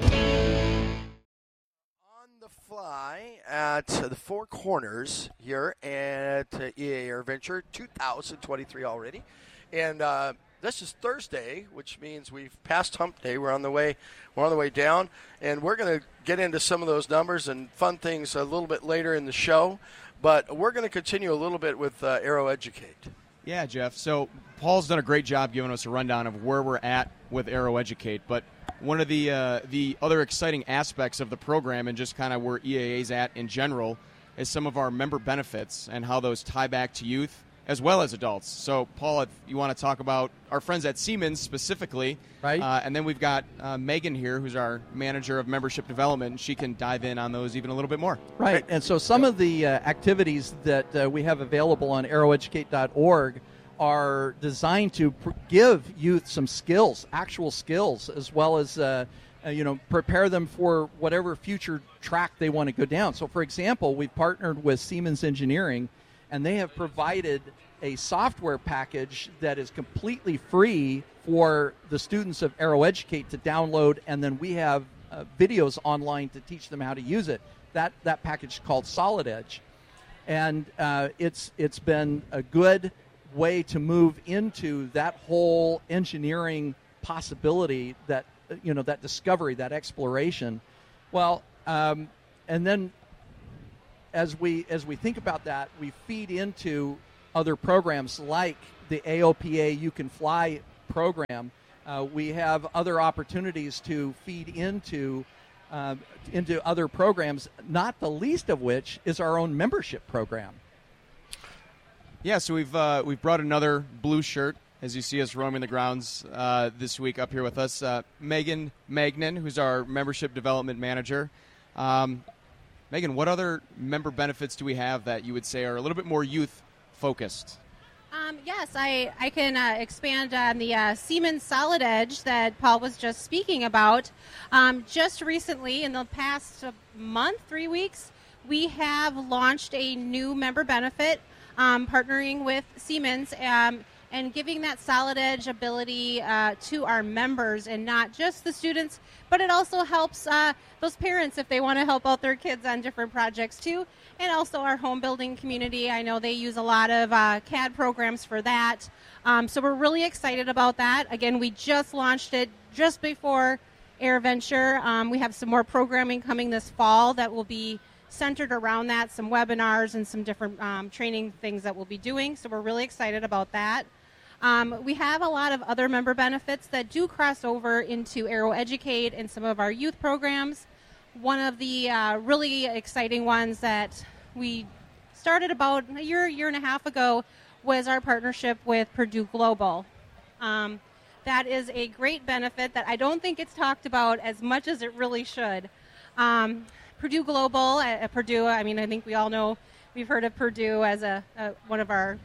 At the Four Corners here at EAA AirVenture 2023 already. And this is Thursday, which means we've passed hump day. We're on the way down, and we're going to get into some of those numbers and fun things a little bit later in the show. But we're going to continue a little bit with Aero Educate. Yeah, Jeff. So Paul's done a great job giving us a rundown of where we're at with Aero Educate, but one of the other exciting aspects of the program and just kind of where EAA's at in general is some of our member benefits and how those tie back to youth as well as adults. So, Paul, if you want to talk about our friends at Siemens specifically, right? And then we've got Megan here, who's our manager of membership development, and she can dive in on those even a little bit more. Right, and so some of the activities that we have available on aeroeducate.org are designed to give youth some skills, actual skills, as well as prepare them for whatever future track they want to go down. So, for example, we've partnered with Siemens Engineering, and they have provided a software package that is completely free for the students of AeroEducate to download, and then we have videos online to teach them how to use it. That package is called Solid Edge, and it's been a good way to move into that whole engineering possibility, that that discovery, that exploration. Well, and then as we think about that, we feed into other programs like the AOPA You Can Fly program. We have other opportunities to feed into other programs, not the least of which is our own membership program. Yeah, so we've brought another blue shirt, as you see us roaming the grounds this week up here with us. Megan Magnan, who's our membership development manager. Megan, what other member benefits do we have that you would say are a little bit more youth-focused? Yes, I can expand on the Siemens Solid Edge that Paul was just speaking about. Just recently, in the past month, 3 weeks, we have launched a new member benefit, partnering with Siemens and giving that Solid Edge ability to our members, and not just the students, but it also helps those parents if they want to help out their kids on different projects too. And also our home building community. I know they use a lot of CAD programs for that. So we're really excited about that. Again, we just launched it just before AirVenture. We have some more programming coming this fall that will be centered around that, some webinars and some different training things that we'll be doing. So we're really excited about that. We have a lot of other member benefits that do cross over into AeroEducate and some of our youth programs. One of the really exciting ones that we started about a year and a half ago was our partnership with Purdue Global. That is a great benefit that I don't think it's talked about as much as it really should. Purdue Global at Purdue, I mean, I think we all know, we've heard of Purdue as one of our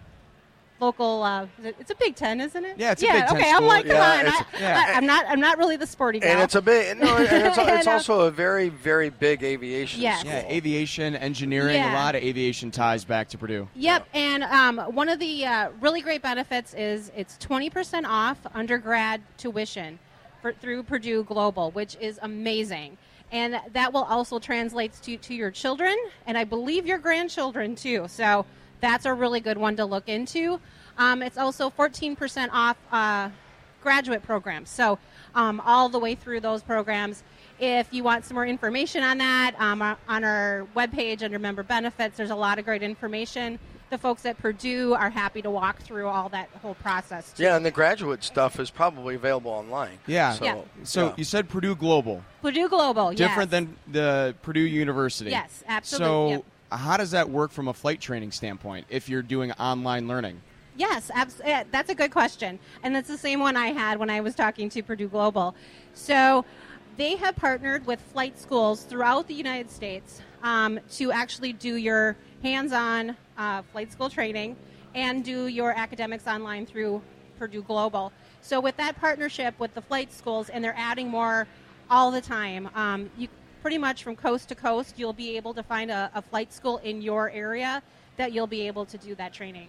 local, it's a Big Ten, isn't it? Yeah, it's a Big Ten okay, school. I'm like, come Yeah, on. I'm not really the sporty gal. And it's a big, it's also a very, very big aviation school. Yeah, aviation, engineering, a lot of aviation ties back to Purdue. Yep, and one of the really great benefits is it's 20% off undergrad tuition through Purdue Global, which is amazing. And that will also translate to your children, and I believe your grandchildren too. So that's a really good one to look into. It's also 14% off graduate programs. So all the way through those programs. If you want some more information on that, on our webpage under member benefits, there's a lot of great information. The folks at Purdue are happy to walk through all that whole process too. Yeah, and the graduate stuff is probably available online. Yeah. So you said Purdue Global. Purdue Global, Different than the Purdue University. Yes, absolutely. So how does that work from a flight training standpoint if you're doing online learning? Yes, that's a good question. And that's the same one I had when I was talking to Purdue Global. So they have partnered with flight schools throughout the United States to actually do your hands-on flight school training and do your academics online through Purdue Global. So with that partnership with the flight schools, and they're adding more all the time, you pretty much from coast to coast, you'll be able to find a flight school in your area that you'll be able to do that training.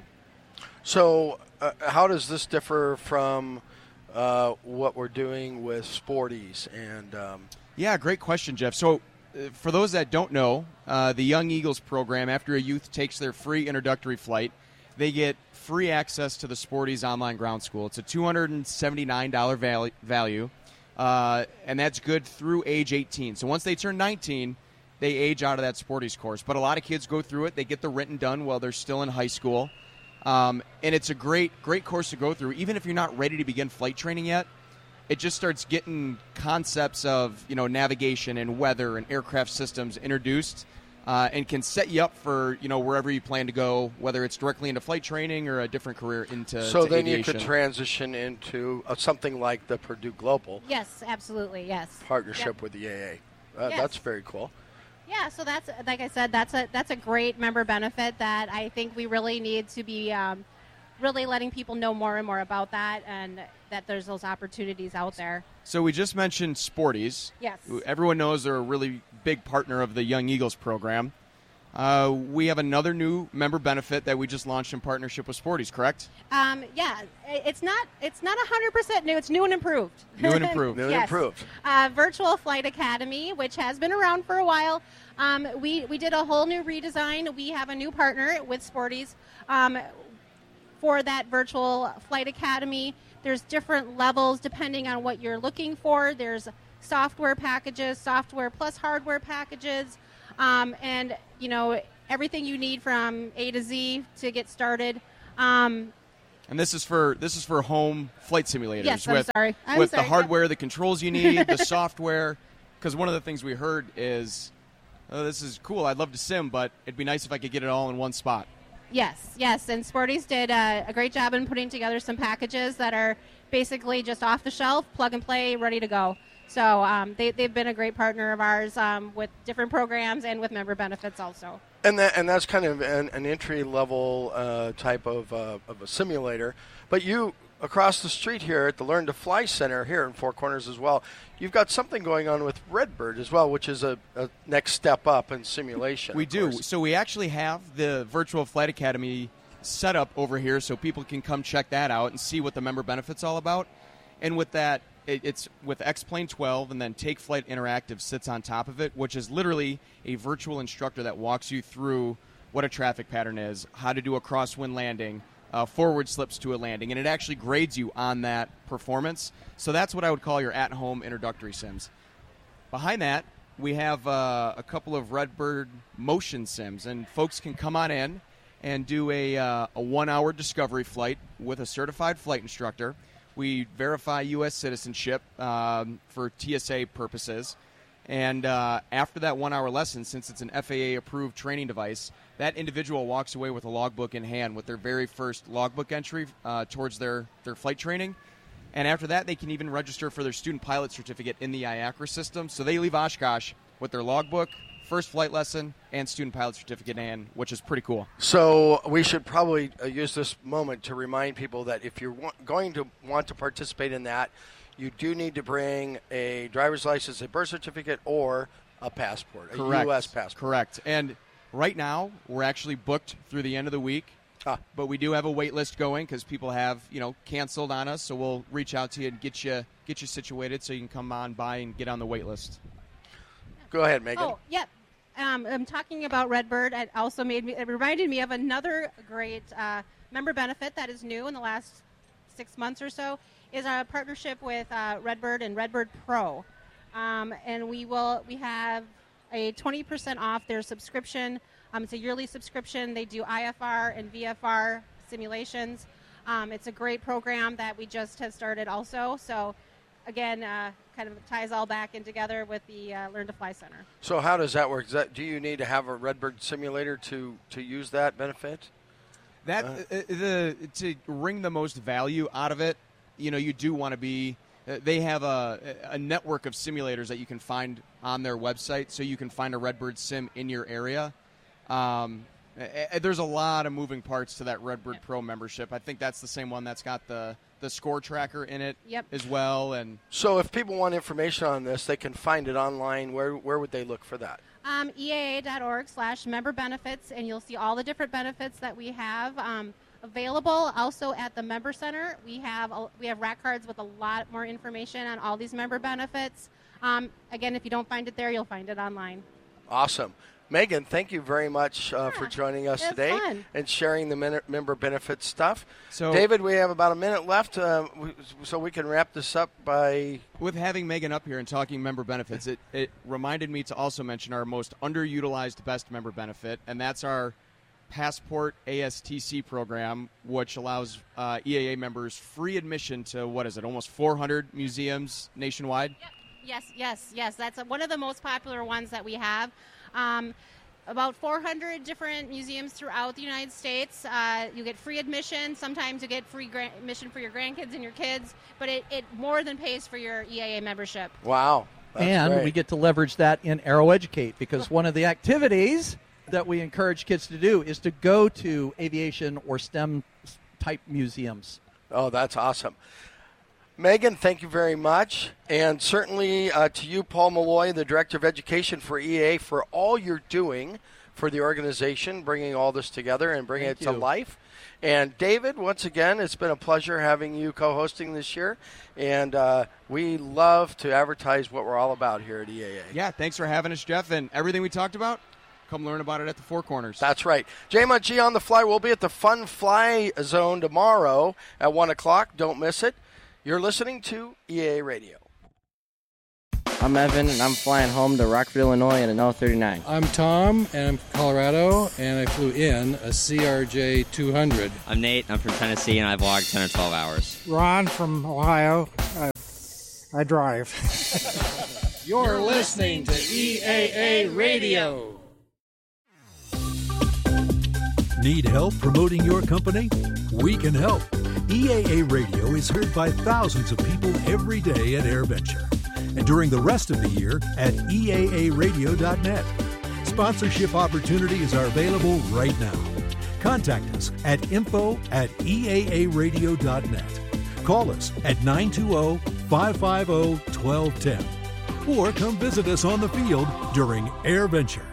So how does this differ from what we're doing with Sporties? And Yeah, great question, Jeff. So for those that don't know, the Young Eagles program, after a youth takes their free introductory flight, they get free access to the Sporties online ground school. It's a $279 value, and that's good through age 18. So once they turn 19, they age out of that Sporties course. But a lot of kids go through it. They get the written done while they're still in high school. And it's a great course to go through. Even if you're not ready to begin flight training yet, it just starts getting concepts of navigation and weather and aircraft systems introduced, and can set you up for wherever you plan to go, whether it's directly into flight training or a different career into so then aviation. You could transition into something like the Purdue Global. Yes, absolutely, yes. Partnership with the AA. Yes. That's very cool. Yeah, so that's, like I said, that's a great member benefit that I think we really need to be really letting people know more and more about that, and that there's those opportunities out there. So we just mentioned Sporties. Yes. Everyone knows they're a really big partner of the Young Eagles program. We have another new member benefit that we just launched in partnership with Sporties, correct? Yeah, it's not 100% new. It's new and improved. New and improved. New and improved. Virtual Flight Academy, which has been around for a while. We did a whole new redesign. We have a new partner with Sporties for that Virtual Flight Academy. There's different levels depending on what you're looking for. There's software packages, software plus hardware packages, and everything you need from A to Z to get started. And this is for home flight simulators. Yes, with I'm sorry. the hardware, the controls you need, the software. Because one of the things we heard is, oh, this is cool. I'd love to sim, but it'd be nice if I could get it all in one spot. Yes, and Sporties did a great job in putting together some packages that are basically just off the shelf, plug and play, ready to go. So they've been a great partner of ours with different programs and with member benefits also. And that's kind of an entry-level type of a simulator. But you, across the street here at the Learn to Fly Center here in Four Corners as well, you've got something going on with Redbird as well, which is a next step up in simulation. We do. So we actually have the Virtual Flight Academy set up over here so people can come check that out and see what the member benefit's all about. And with that, it's with X-Plane 12, and then Take Flight Interactive sits on top of it, which is literally a virtual instructor that walks you through what a traffic pattern is, how to do a crosswind landing, forward slips to a landing, and it actually grades you on that performance. So that's what I would call your at-home introductory sims. Behind that, we have a couple of Redbird motion sims, and folks can come on in and do a 1-hour discovery flight with a certified flight instructor. We verify U.S. citizenship for TSA purposes. And after that 1-hour lesson, since it's an FAA-approved training device, that individual walks away with a logbook in hand with their very first logbook entry towards their flight training. And after that, they can even register for their student pilot certificate in the IACRA system. So they leave Oshkosh with their logbook, first flight lesson, and student pilot certificate in hand, which is pretty cool. So we should probably use this moment to remind people that if you're going to want to participate in that, you do need to bring a driver's license, a birth certificate, or a passport, a U.S. passport. Correct. And right now, we're actually booked through the end of the week. But we do have a wait list going because people have, canceled on us. So we'll reach out to you and get you situated so you can come on by and get on the wait list. Go ahead, Megan. Oh, yep. I'm talking about Redbird. It also reminded me of another great member benefit that is new in the last 6 months or so, is a partnership with Redbird and Redbird Pro. And we have a 20% off their subscription. It's a yearly subscription. They do IFR and VFR simulations. It's a great program that we just have started also. So, again, kind of ties all back in together with the Learn to Fly Center. So how does that work? Do you need to have a Redbird simulator to use that benefit? To wring the most value out of it, you do want to be. They have a network of simulators that you can find on their website, so you can find a Redbird sim in your area. There's a lot of moving parts to that Redbird Pro membership. I think that's the same one that's got the score tracker in it as well. And so if people want information on this, they can find it online. Where would they look for that? EAA.org/member benefits, and you'll see all the different benefits that we have available. Also at the Member Center, we have rack cards with a lot more information on all these member benefits. Again, if you don't find it there, you'll find it online. Awesome. Megan, thank you very much for joining us today and sharing the member benefit stuff. So, David, we have about a minute left, so we can wrap this up by... With having Megan up here and talking member benefits, it reminded me to also mention our most underutilized best member benefit, and that's our Passport ASTC program, which allows EAA members free admission to, almost 400 museums nationwide? Yes. That's one of the most popular ones that we have. About 400 different museums throughout the United States. You get free admission. Sometimes you get free admission for your grandkids and your kids, but it more than pays for your EAA membership. Wow. And great. We get to leverage that in Aero Educate, because one of the activities that we encourage kids to do is to go to aviation or STEM type museums. Oh, that's awesome. Megan, thank you very much. And certainly to you, Paul Malloy, the Director of Education for EAA, for all you're doing for the organization, bringing all this together and bringing Thank it to you. life. And David, once again, it's been a pleasure having you co-hosting this year. And we love to advertise what we're all about here at EAA. Yeah, thanks for having us, Jeff. And everything we talked about, come learn about it at the Four Corners. That's right. J-Mont G on the Fly. We'll be at the Fun Fly Zone tomorrow at 1 o'clock. Don't miss it. You're listening to EAA Radio. I'm Evan, and I'm flying home to Rockford, Illinois in an L-39. I'm Tom, and I'm from Colorado, and I flew in a CRJ 200. I'm Nate, I'm from Tennessee, and I've logged 10 or 12 hours. Ron from Ohio. I drive. You're listening to EAA Radio. Need help promoting your company? We can help. EAA Radio is heard by thousands of people every day at AirVenture, and during the rest of the year at EAAradio.net. Sponsorship opportunities are available right now. Contact us at info@EAAradio.net. Call us at 920-550-1210. Or come visit us on the field during AirVenture.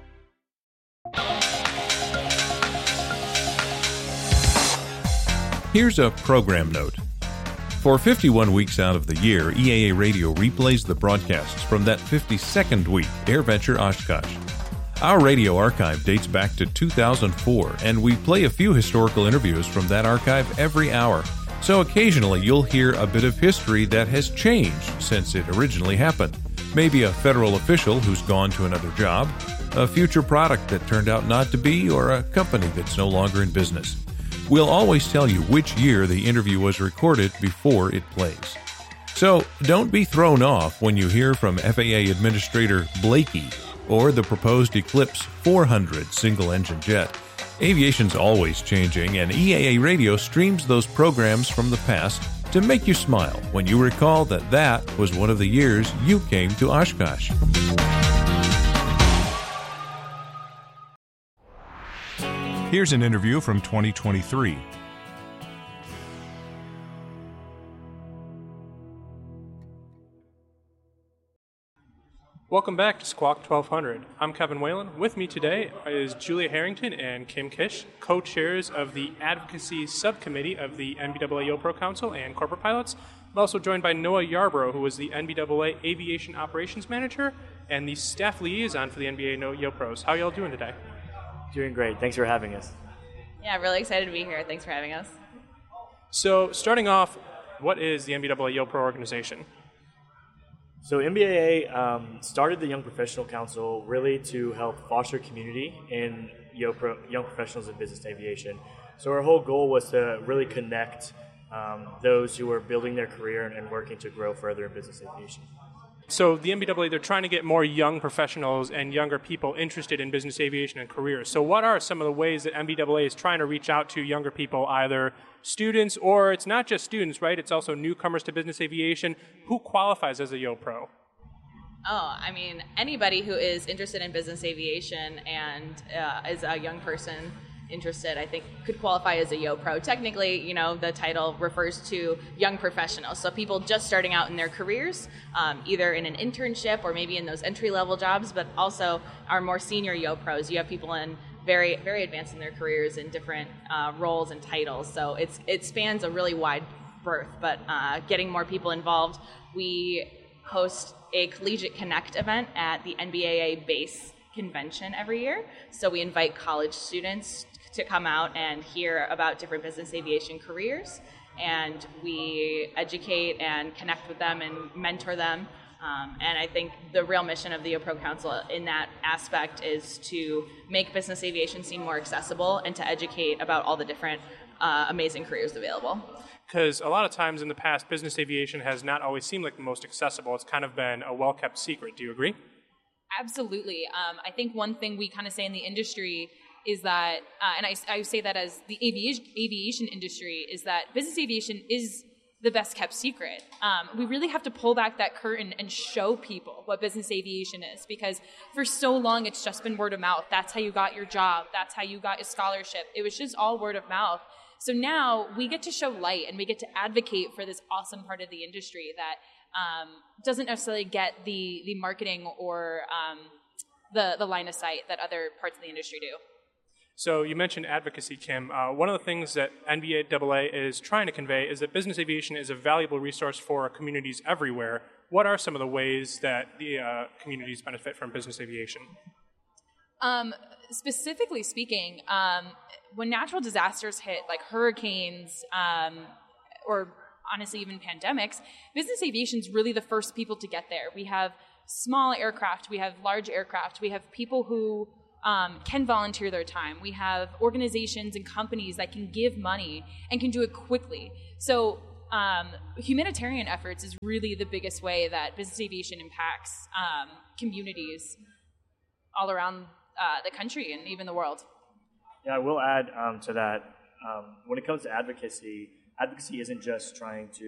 Here's a program note. For 51 weeks out of the year, EAA Radio replays the broadcasts from that 52nd week, AirVenture Oshkosh. Our radio archive dates back to 2004, and we play a few historical interviews from that archive every hour. So occasionally you'll hear a bit of history that has changed since it originally happened. Maybe a federal official who's gone to another job, a future product that turned out not to be, or a company that's no longer in business. We'll always tell you which year the interview was recorded before it plays. So don't be thrown off when you hear from FAA Administrator Blakey or the proposed Eclipse 400 single-engine jet. Aviation's always changing, and EAA Radio streams those programs from the past to make you smile when you recall that that was one of the years you came to Oshkosh. Here's an interview from 2023. Welcome back to Squawk 1200. I'm Kevin Whalen. With me today is Julia Harrington and Kim Kish, co-chairs of the Advocacy Subcommittee of the NBAA YoPro Council and Corporate Pilots. I'm also joined by Noah Yarbrough, who is the NBAA Aviation Operations Manager and the staff liaison for the NBA YoPros. How are y'all doing today? Doing great. Thanks for having us. Yeah, really excited to be here. Thanks for having us. So, starting off, what is the NBAA YoPro organization? So NBAA started the Young Professional Council really to help foster community in young professionals in business aviation. So our whole goal was to really connect those who are building their career and working to grow further in business aviation. So the NBAA, they're trying to get more young professionals and younger people interested in business aviation and careers. So what are some of the ways that NBAA is trying to reach out to younger people, either students or it's not just students, right? It's also newcomers to business aviation. Who qualifies as a YoPro? Oh, I mean, anybody who is interested in business aviation and is a young person interested, I think, could qualify as a YoPro. Technically, you know, the title refers to young professionals, so people just starting out in their careers, either in an internship or maybe in those entry-level jobs, but also our more senior YoPros. You have people in very, very advanced in their careers in different roles and titles, so it spans a really wide berth, but getting more people involved. We host a Collegiate Connect event at the NBAA base convention every year, so we invite college students to come out and hear about different business aviation careers, and we educate and connect with them and mentor them. And I think the real mission of the YoPro Council in that aspect is to make business aviation seem more accessible and to educate about all the different amazing careers available. Because a lot of times in the past, business aviation has not always seemed like the most accessible. It's kind of been a well-kept secret. Do you agree? Absolutely. I think one thing we kind of say in the industry is that, and I say that as the aviation industry, is that business aviation is the best kept secret. We really have to pull back that curtain and show people what business aviation is, because for so long it's just been word of mouth. That's how you got your job. That's how you got your scholarship. It was just all word of mouth. So now we get to show light and we get to advocate for this awesome part of the industry that doesn't necessarily get the marketing or the line of sight that other parts of the industry do. So you mentioned advocacy, Kim. One of the things that NBAA is trying to convey is that business aviation is a valuable resource for communities everywhere. What are some of the ways that the communities benefit from business aviation? Specifically speaking, when natural disasters hit, like hurricanes, or honestly even pandemics, business aviation is really the first people to get there. We have small aircraft, we have large aircraft, we have people who can volunteer their time. We have organizations and companies that can give money and can do it quickly. So humanitarian efforts is really the biggest way that business aviation impacts communities all around the country and even the world. Yeah, I will add to that. When it comes to advocacy, advocacy isn't just trying to